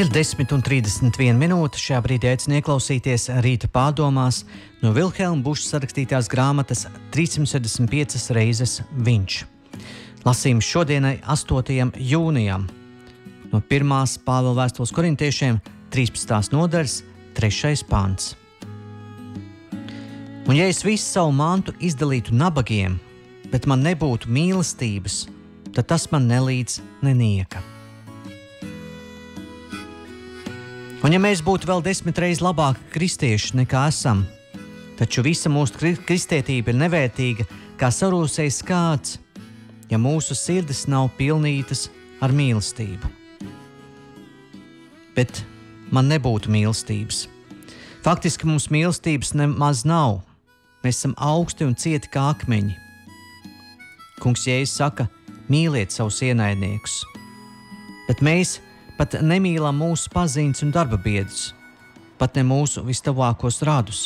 Ir 10:31 minūte. Šajā brīdī aicinu ieklausīties rīta pārdomās no Vilhelma Buša sarakstītās grāmatas 365 reizes viņš. Lasījums šodienai 8. jūnijam no 1. Pāvila vēstules korintiešiem 13. nodaļas 3. pants. Un ja es visu savu mantu izdalītu nabagiem, bet man nebūtu mīlestības, tad tas man nelīdz nenieka. Un ja mēs būtu vēl 10 reizes labāki kristieši nekā esam, taču visa mūsu kristietība ir nevērtīga kā sarūsējis kāds, ja mūsu sirdis nav pilnītas ar mīlestību. Bet man nebūtu mīlestības. Faktiski mums mīlestības nemaz nav. Mēs esam augsti un cieti kā akmeņi. Kungs Jēzus saka, mīliet savus ienaidniekus. Bet mēs pat nemīlam mūsu paziņas un darba biedrus, pat ne mūsu vistuvākos radus.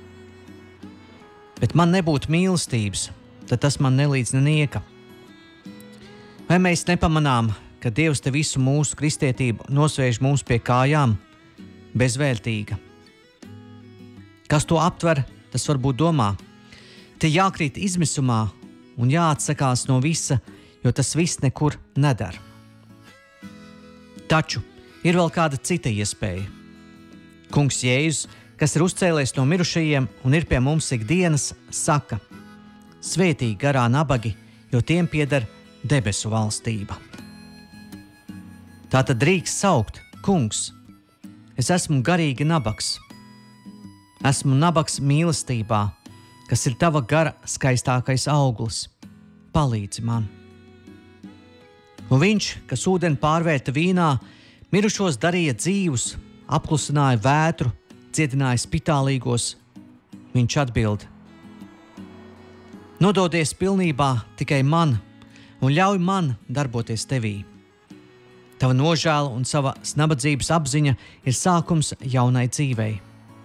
Bet man nebūtu mīlestības, tad tas man nelīdz nenieka. Vai mēs nepamanām, ka Dievs te visu mūsu kristietību nosviež mums pie kājām, bezvērtīga? Kas to aptver, tas varbūt domā. Te jākrīt izmisumā un jāatsakās no visa, jo tas viss nekur nedara. Taču ir vēl kāda cita iespēja. Kungs Jēzus, kas ir uzcēlies no mirušajiem un ir pie mums ikdienas, saka: svētīgi garā nabagi, jo tiem pieder debesu valstība. Tā tad drīkst saukt: Kungs, es esmu garīgi nabags. Esmu nabags mīlestībā, kas ir tava gara skaistākais auglis. Palīdzi man! Un viņš, kas ūdeni pārvērta vīnā, mirušos darīja dzīvus, apklusināja vētru, dziedināja spitālīgos, viņš atbild: nododies pilnībā tikai man un ļauj man darboties tevī. Tava nožēla un sava nabadzības apziņa ir sākums jaunai dzīvei.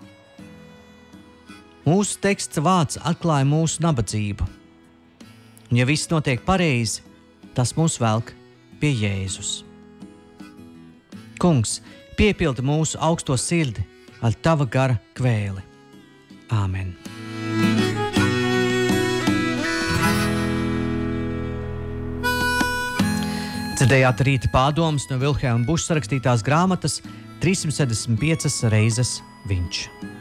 Mūsu teksts vārds atklāja mūsu nabadzību. Un ja viss notiek pareizi, tas mūs velk pie Jēzus. Kungs, piepildi mūsu augsto sirdi ar tava gara kvēli. Āmen. Dzirdējāt rīta pārdomas no Vilhelma Buša sarakstītās grāmatas 365 reizes viņš.